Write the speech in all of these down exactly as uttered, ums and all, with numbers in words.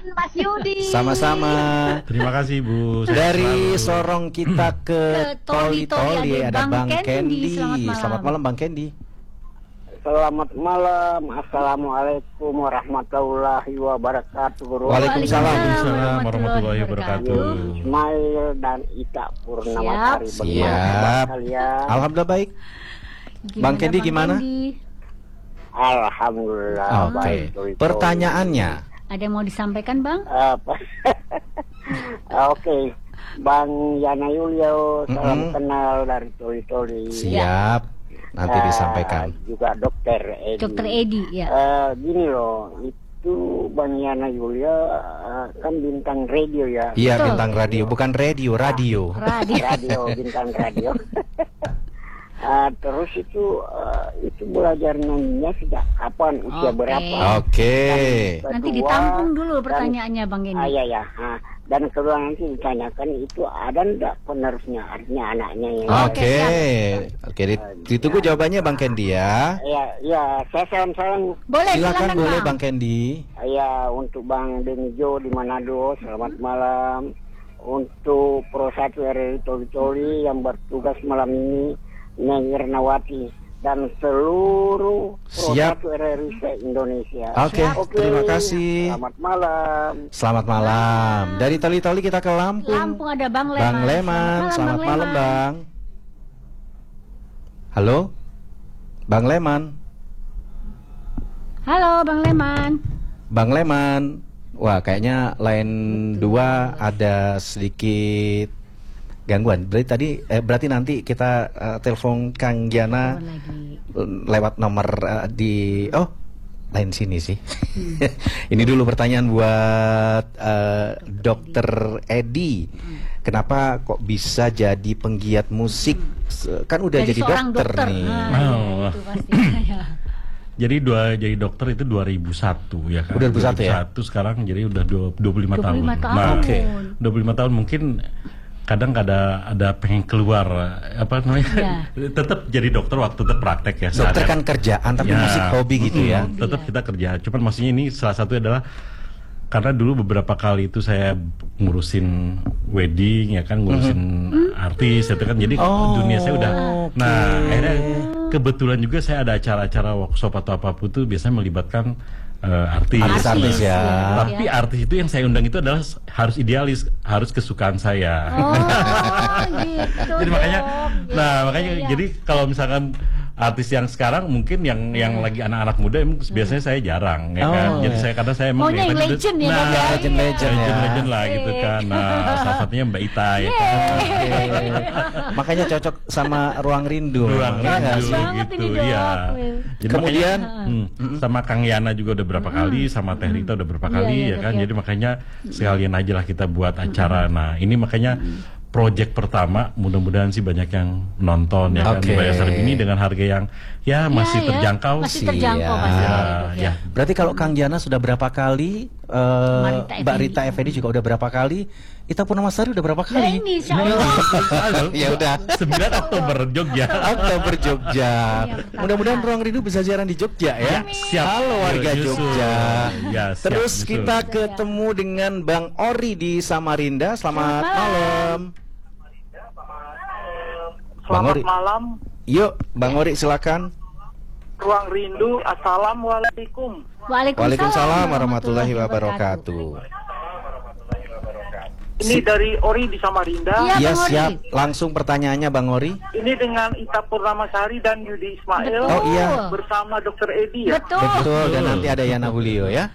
Mas Yudi. Sama-sama. Terima kasih Bu. Dari Sorong kita ke Ke Toli-Toli Toli-Toli ada ada Bang Bang Candy. Candy. Selamat malam. Selamat malam Bang Candy. Selamat malam, assalamualaikum warahmatullahi wabarakatuh. Waalaikumsalam. Waalaikumsalam warahmatullahi wabarakatuh. Ismail dan Ika Purnamasari. Siap. Siap. Kalian? Alhamdulillah baik. Bang Candy Bang gimana? Candy? Alhamdulillah Oke. baik. Toli-toli. Pertanyaannya. Ada yang mau disampaikan Bang? Apa? Oke, Bang Yana Yulio, salam Mm-mm. kenal dari Toli-Toli. Siap. Nanti Eh, disampaikan. Juga Dokter Edi. Dokter Edi ya. Eh, gini loh, itu Bang Yana Yulia eh, kan bintang radio ya. Iya, Betul. bintang radio, bukan radio, radio. Radio. Radio, bintang radio. Eh, terus itu eh, itu belajar nyanyinya sejak kapan, usia Oke. berapa? Oke. Dan Nanti kedua, ditampung dulu dan- pertanyaannya Bang Ah, Candy. iya ya. Ah, dan kedua nanti ditanyakan itu ada enggak penerusnya, artinya anaknya yang. Oke. Oke, di- ditunggu jawabannya Bang Candy ya. Iya, iya, saya salam-salam. Boleh Silakan silakan boleh Bang. Bang Candy. Ya, untuk Bang Denijo di Manado, selamat malam. Untuk Pro satu R R I Toli-Toli yang bertugas malam ini, Neng Irnawati, dan seluruh Pro Siap. satu R R I se-Indonesia. Oke, terima kasih. Selamat malam. Selamat malam. Dari Toli-Toli kita ke Lampung. Lampung ada Bang Leman. Bang Leman, selamat malam Bang. Halo? Bang Leman. Halo Bang Leman. Bang Leman. Wah, kayaknya line dua ada sedikit gangguan. Berarti tadi eh, berarti nanti kita eh, telepon Kang Giana Telepon lagi. lewat nomor eh, di oh lain sini sih. Ini dulu pertanyaan buat eh, Dokter Edi. Kenapa kok bisa jadi penggiat musik? Se- Kan udah Dari jadi seorang dokter, dokter. nih. Nah, Oh. itu pasti. Ya. Jadi dua jadi dokter itu dua ribu satu ya kan. Udah dua ribu satu ya? Sekarang jadi udah dua puluh lima tahun. dua puluh lima tahun. Nah, Oke. dua puluh lima tahun mungkin kadang ada ada pengen keluar apa namanya? Ya. Tetap jadi dokter waktu tetap praktek ya. Dokter sadar. kan kerjaan tapi Ya. musik hobi gitu ya. Mm, tetap kita kerja. Cuman maksudnya ini salah satu adalah karena dulu beberapa kali itu saya ngurusin wedding ya kan, ngurusin artis itu kan, jadi Oh, dunia saya udah. oke. Nah, akhirnya kebetulan juga saya ada acara-acara workshop atau apapun tuh biasanya melibatkan eh, artis. Artis-artis ya. Tapi artis itu yang saya undang itu adalah harus idealis, harus kesukaan saya. Oh, gitu. Jadi makanya, Dok. nah Iya, makanya iya. jadi kalau misalkan artis yang sekarang mungkin yang yang lagi anak-anak muda emang biasanya saya jarang ya kan. Oh, Jadi iya. saya kadang saya emang Maunya yang tadi- legend ya, nah, Dok, ya? legend, legend ya. legend, legend lah gitu kan. Nah, salah satunya Mbak Ita ya kan. Oke. Makanya cocok sama Ruang Rindu. Ruang Iya nggak Rindu sih? banget gitu, ini, Dok. iya. Jadi Kemudian, makanya, hmm, sama Kang Yana juga udah berapa kali, sama Teh Rita udah berapa Iya, kali iya, ya Dok, kan. ya. Jadi makanya sekalian aja lah kita buat acara. Nah, ini makanya project pertama, mudah-mudahan sih banyak yang nonton ya kan. Oke. Bayar Serbi ini dengan harga yang ya masih Ya, ya. terjangkau. Masih terjangkau Siap. pasti Ya, Dok, ya. Berarti kalau Kang Jana sudah berapa kali, eh, Marita Mbak Effendi. Rita Effendi juga udah berapa kali, Ita Purnamasari udah berapa Nah, kali? ini insya Allah. Ya udah. sembilan Oktober Jogja. Oktober Jogja. Yang Mudah-mudahan Ruang Rindu bisa siaran di Jogja ya. Siap. Halo warga Nyusul. Jogja. Ya, siap, Terus nyusul. kita ketemu dengan Bang Ori di Samarinda. Selamat Selamat malam. Bang Selamat Ori. malam, Yuk, Bang Ori silakan. Ruang Rindu. Assalamualaikum. Waalaikumsalam warahmatullahi wabarakatuh. Ini dari Ori di Samarinda. Iya, Ya Bang Ori. siap. Langsung pertanyaannya Bang Ori. Ini dengan Ita Purnamasari dan Yudi Ismail. Betul. Oh, iya. Bersama Dokter Edi ya. Betul. Betul. Dan nanti ada Yana Julio ya.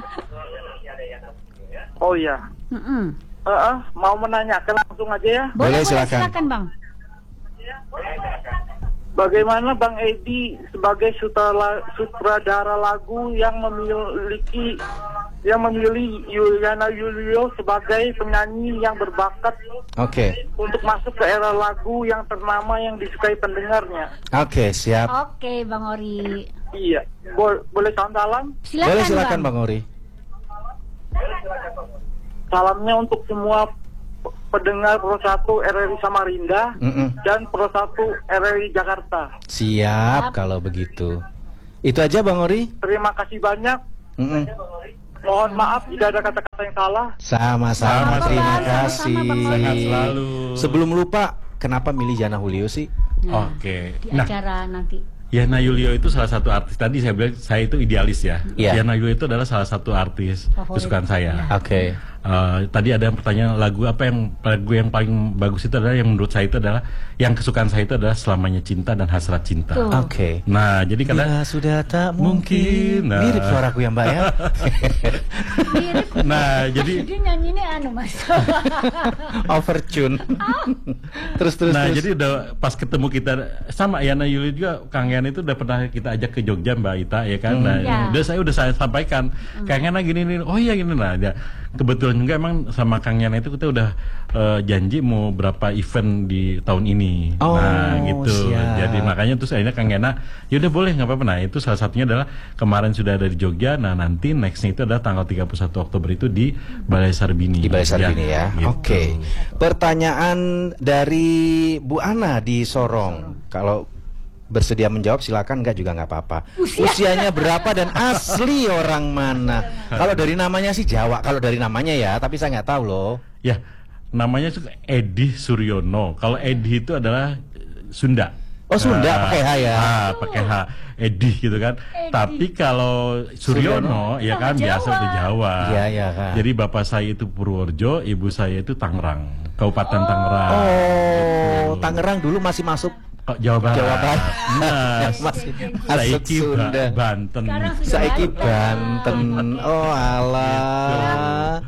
Oh iya. Mm-mm. Eh, eh, mau menanyakan langsung aja ya. Boleh, Boleh, boleh, silakan. silakan Bang. Bagaimana Bang Edi sebagai sutradara, sutradara lagu yang memiliki yang memilih Yuliana Yulio sebagai penyanyi yang berbakat Oke. untuk masuk ke era lagu yang ternama yang disukai pendengarnya? Oke, siap. Oke Bang Ori. Iya. Bo- boleh salam salam? Silakan, Boleh silakan Bang. Bang Ori. Salamnya untuk semua p- pendengar Pro satu R R I Samarinda Mm-mm. dan Pro satu R R I Jakarta. Siap kalau begitu. Itu aja Bang Ori. Terima kasih banyak. Mm-mm. Mohon maaf jika ada kata-kata yang salah. Sama-sama, Sama-sama, terima Bang. kasih. Sama-sama, Bang Sehat Edi. selalu. Sebelum lupa, kenapa milih Yana Julio sih? Nah, Oke. Di Nah, acara nanti. Yana Julio itu salah satu artis. Tadi saya bilang saya itu idealis ya. Iya. Yana Julio itu adalah salah satu artis Favorit. kesukaan saya. Oke. Eh, tadi ada pertanyaan lagu apa yang lagu yang paling bagus itu adalah yang menurut saya itu adalah yang kesukaan saya itu adalah Selamanya Cinta dan Hasrat Cinta. Tuh. Oke. Nah, jadi karena Ya sudah tak Mungkin, mungkin. nah. Mirip suaraku ya Mbak ya. Mirip. nah, jadi Dia nyanyi ini anu mas. Overtune. terus terus nah, terus. jadi udah pas ketemu kita sama Yana Yuli juga, Kang Yana itu udah pernah kita ajak ke Jogja Mbak Ita ya kan. Nah, Ya. udah saya udah saya sampaikan Kang Yana gini nih. Oh iya gini nah. Ya, kebetulan juga emang sama Kang Yana itu kita udah eh, janji mau berapa event di tahun ini. Oh, nah, gitu. siap. Jadi makanya terus akhirnya Kang Yana, ya udah boleh nggak apa-apa. Nah, itu salah satunya adalah kemarin sudah ada di Jogja. Nah, nanti nextnya itu adalah tanggal tiga puluh satu Oktober itu di Balai Sarbini. Di Balai Sarbini ya. gitu. Oke. Pertanyaan dari Bu Ana di Sorong. Kalau bersedia menjawab silakan, enggak juga nggak apa-apa. Usianya berapa dan asli orang mana? Kalau dari namanya sih Jawa, kalau dari namanya ya, tapi saya nggak tahu loh. Ya, namanya itu Edi Suryono. Kalau Edi itu adalah Sunda. Oh, Sunda, Ah, pakai H ya? Ah, pakai H. Edi gitu kan. Tapi kalau Suryono, ya kan Sama biasa Jawa. itu Jawa. Iya, iya, Kak. Jadi bapak saya itu Purworejo, ibu saya itu Tangerang, Kabupaten Tangerang. Oh, Tangerang dulu masih masuk Oh, Jawa Barat. Jawa Barat. Nah, Masih saiki masuk Ba- Sunda. Banten. Sekarang sudah Saiki Banten. Banten. Oh alah.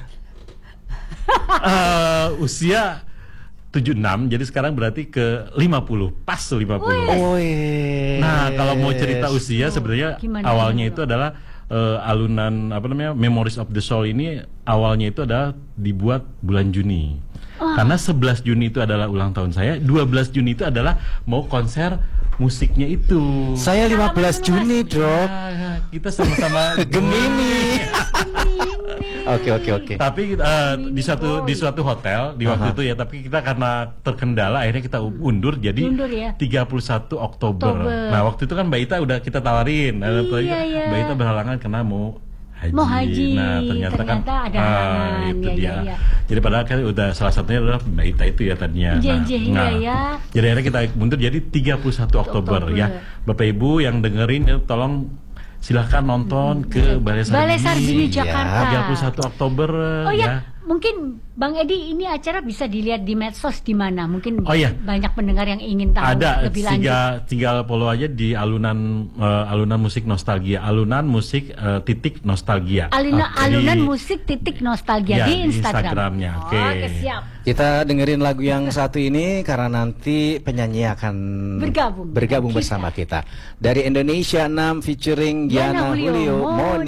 Eh, usia tujuh puluh enam, jadi sekarang berarti ke lima puluh, pas lima puluh. Oh yes. Nah, kalau mau cerita usia sebenarnya Gimana, awalnya gimana? itu adalah eh, alunan apa namanya Memories of the Soul ini awalnya itu adalah dibuat bulan Juni. Karena sebelas Juni itu adalah ulang tahun saya, dua belas Juni itu adalah mau konser musiknya itu. Saya lima belas Juni, Dok. Ah, kita sama-sama Gemini. Oke oke oke. Tapi eh, di suatu di suatu hotel di waktu Aha. itu ya, tapi kita karena terkendala akhirnya kita undur jadi Undur ya? tiga puluh satu Oktober. Oktober. Nah, waktu itu kan Mbak Ita udah kita tawarin. Nah, Iya, tadi iya. Mbak Ita berhalangan karena mau haji. Mau haji. Nah, ternyata, kan Ternyata ada ah, halangan. itu Iya, dia. iya, iya. Jadi padahal kan udah salah satunya adalah Mbak Ita itu ya tadinya. Iya, iya, iya, ya. Jadi akhirnya kita mundur jadi tiga puluh satu Oktober, Oktober. ya. Bapak Ibu yang dengerin ya, tolong silahkan nonton ke Balai Sarbini. Balai Sarbini Ya, Jakarta. tiga puluh satu Oktober Oh ya, ya. mungkin Bang Edi ini acara bisa dilihat di medsos di mana? Mungkin Oh, iya. banyak pendengar yang ingin tahu Ada lebih lanjut. tinggal tinggal follow aja di alunan eh, alunan musik nostalgia, alunan musik eh, titik nostalgia. Aluna, Oke. alunan Di- musik titik nostalgia Ya, di di Instagram. Instagramnya, oke. Oke, siap. Kita dengerin lagu yang satu ini karena nanti penyanyi akan Bergabung bergabung dengan bersama kita. Dari Indonesia enam featuring Yana Yana Julio, Julio, Moni.